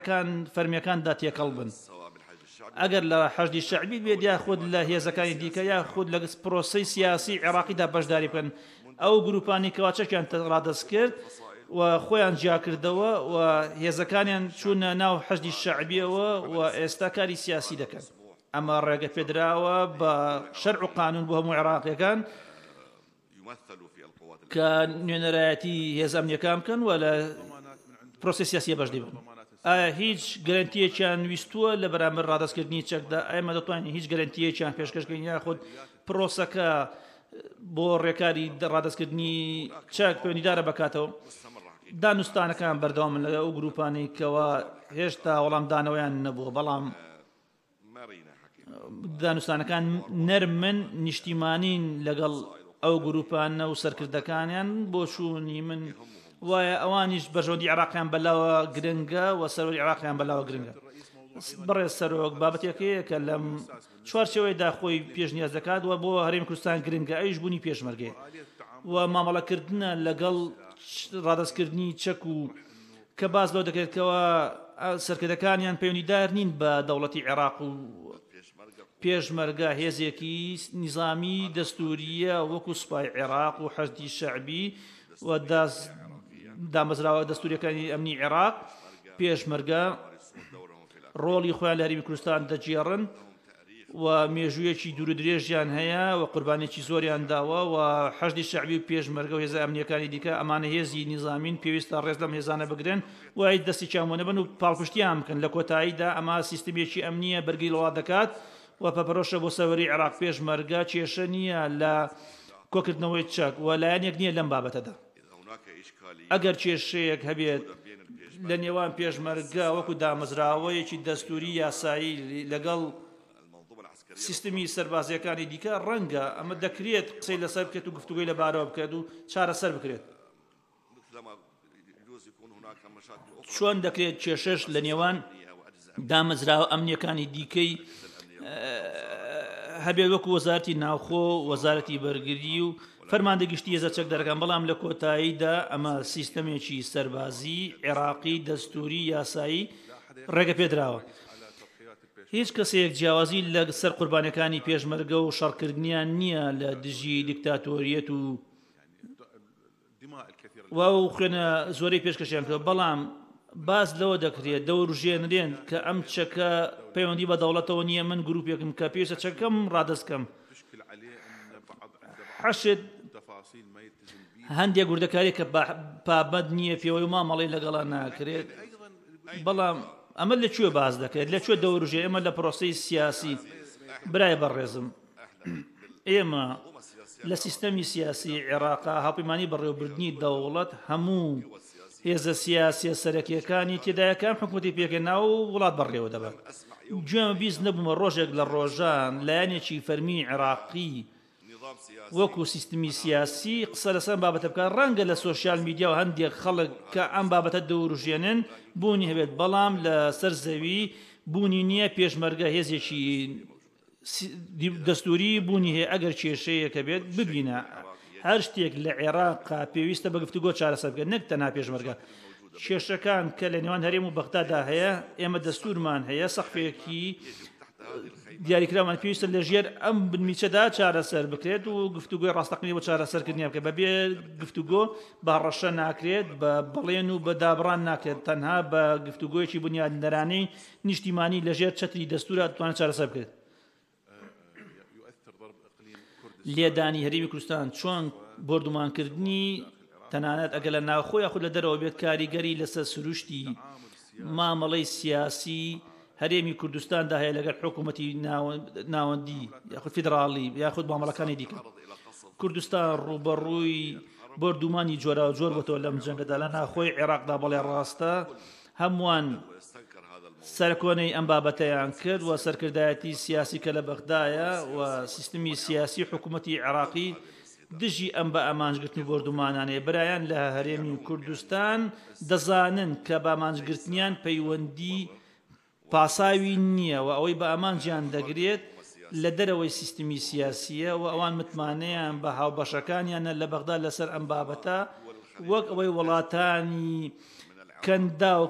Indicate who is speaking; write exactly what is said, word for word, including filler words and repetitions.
Speaker 1: كان فەرمیەکاندا تێکەڵ بن ئەگەر لە حەشدی شەعبی بێت یاخود لە هێزەکانی دیکە یاخود لە پرۆسەی سیاسی عێراقیدا بەشداری بکەن ئەو گروپانی کەوا چەکیان ڕادەست کرد و خۆیان جیا کردەوە و هێزەکانیان چوونە ناو حەشدی شەعبیەوە و ئێستا کاری سیاسی دەکەن ئەمە ڕێگە پێدراوە بە شەرع و قانون بۆ هەموو عێراقیەکان کە نوێنەرایەتی هێز ئەمنیەکان بکەن و لە پرۆسەی سیاسی بەشداری بن. ئایا هیچ گەرنتیەکیان ویستووە لە بەرامبەر ڕادەستکردنی چەکدا؟ ئێمە دەتوانین هیچ گەرنتیەکیان پێشکەشکردن یاخود پرۆسەکە بۆ ڕێکاری ڕادەستکردنی چەک پەیوەندیدارە بکاتەوە؟ دانوستانەکان بەردەوامن لە ئەو گروپانی کەوا هێشتا وەڵامدانەوەیان نەبووە، بەڵام دانوستانەکان نەرمن نیشتیمانین لەگەڵ ئەو گروپانە و سەرکردەکانیان بۆ چوونی من وایە ئەوانیش بەژۆدی عێراقیان بەلاوە گرنگە و سەرۆری عێراقیان بەلاوە گرنگە. بڕێز سەرۆک بابەتێکەیە کە لەم چوارچەوەیدا خۆی پێشنیاز دەکات و بۆ هەرێمی کوردستان گرنگە، ئەویش بوونی پێشمەرگێ و مامەڵەکردنە لەگەڵ ڕادەستکردنی چەک و کە باز لەو دەکرێتکەوە سەرکردەکانیان پەیوەندیدار نین بە دەوڵەتی عێراق و پێشمەرگە هێزێکی نیزامی دەستوریە وەکو سوپای عێراق و حەشدی شەعبی و دامەزراوە دەستوریەکانی ئەمنی عێراق پێشمەرگە ڕۆڵی خۆیان لە هەرێمی کوردستان دەجێڕن و مێژوویەکی دوور و درێژیان هەیە و قوربانێکی زۆریان داوە و حەشدی شەعبی و پێشمەرگە و هێزە ئەمنیەکانی دیکە ئەمانە هێزی نیزامین پێویستە ڕێز لەم هێزانە بگرن و هیچ دەستی چاومۆنە بن و پاڵپشتیان بکەن. لە کۆتاییدا ئەمە سیستەمێکی ئەمنیە بەرگی لەوا دەکات و پەپەرۆشە بۆ سەوەری عێراق پێشمەرگە کێشە نییە لە کۆکردنەوەی چەک و لایەنێک نییە لەم بابەتەدا. ئەگەر کێشەیەک هەبێت لە نێوان پێشمەرگە وەکو دامەزراوەیەکی دەستوری یاسایی لەگەڵ سیستمی سەربازیەکانی دیکە ڕەنگە ئەمە دەکرێت قسەی لەسەر بکرێت و گفتوگوی لەبارەوە بکرێت و چارەسەر بکرێت. چۆن دەکرێت کێشەش لە نێوان دامەزراوە ئەمنیەکانی دیکەی هەبێت وەکو وەزارەتی ناوخۆ وەزارەتی بەرگری و فەرماندەگشتی هێزە چەک دەرەکان، بەڵام لە کۆتاییدا ئەمە سیستەمێکی سەربازی عێراقی دەستوری یاسایی ڕێگە پێدراوە. هیچ کەسێک جیاوازی لە سەر قوربانەکانی پێشمەرگە و شەڕکردنیان نییە لە دژی دیکتاتۆریەت و واو خوێنە زۆرەی پێشکەشیان کردەوە، بەڵام باز لەوە دەکرێت دەوروژێنرێن کە ئەم چەکە پەیوەندی بە دەوڵەتەوە نییە، من گروپێکم کە پێویستە چەکەم ڕادەستکەم. حەشت هەندێک گوردەکاری کە پابەت نییە پێوەی و مامەڵی لەگەڵا ناکرێت، بەڵام ئەمە لەکوێ باز دەکرێت؟ لەکوێ دەوروژێ؟ ئێمە لە پرۆسەی سیاسی برای بەڕێزم ئێمە لە سیستەمی سیاسی عێراقا هاوپەیمانی بەڕێوەبردنی دەوڵەت هەموو هێزە سیاسیە سەرەکیەکانی تێدایەکان حکومەتی پێکەنا و وڵات بەڕێوە دەبێت. گوێمە بیست نەبوومە ڕۆژێک لە ڕۆژان لایەنێکی فەرمی عێراقی وەکو سیستمی سیاسی قسە لەسەر بابەتە بکات. ڕەنگە لە سۆشیال میدیا و هەندێک خەڵک کە ئەم بابەتە دەوروژێنن بوونی هەبێت، بەڵام لە سەر زەوی بوونی نییە پێشمەرگە هێزێکی دەستوری بوونی هەیە. ئەگەر کێشەیەکە بێت ببینە هەر شتێک لە عێراقا پێویستە بە گفتوگۆ چارەسەر بکەن، نەک تەنها پێشمەرگە. کێشەکان کە لە نێوان هەرێم و بەغدادا هەیە، ئێمە دەستورمان هەیە، سەقفێکی دیاریکرامان پێویستە لە ژێر ئەم بنمیچەدا چارەسەر بکرێت و گفتوگۆی ڕاستەقینی بۆ چارەسەرکردنیان بکە. بەبێ گفتوگۆ بە ڕەشە ناکرێت، بە بەڵێن و بە دابڕان ناکرێت، تەنها بە گفتوگۆیەکی بنیادنەرانەی نیشتیمانی لە ژێر چەتری دەستورە دەتوانێت چارەسەر بکرێت. لێدانی هەرێمی کوردستان چۆن بردومانکردنی تەنانەت ئەگەر لە ناوخۆی یاخود لە دەرەوە بێت کاریگەری لەسەر سروشتی مامەڵەی سیاسی هەرێمی کوردستاندا هەیە لەگەڵ حکوومەتی ناوەندی یاخود فیدراڵی یاخود مامەڵەکانی دیکە. کوردستان ڕوبەڕووی بردومانی جۆرا و جۆر بۆتەوە لەم جەنگەدا لە ناوخۆی عێراقدا، بەڵێ ڕاستە هەمووان سەرکۆنەی ئەم بابەتەیان کرد و سەرکردایەتی سیاسی کە لە بەغدایە و سیستمی سیاسی حکوومەتی عێراقی دژی ئەم بە ئامانجگرتن و بردومانانەیە. برایان لە هەرێمی کوردستان دەزانن کە بە ئامانجگرتنیان پەیوەندی پاساوی نییە و ئەوەی بە ئامانجیان دەگرێت لە دەرەوەی سیستمی سیاسیە و ئەوان متمانەیان بە هاوبەشەکانیانە لە بەغدا لەسەر ئەم بابەتە، وەک ئەوەی وڵاتانی کەندا و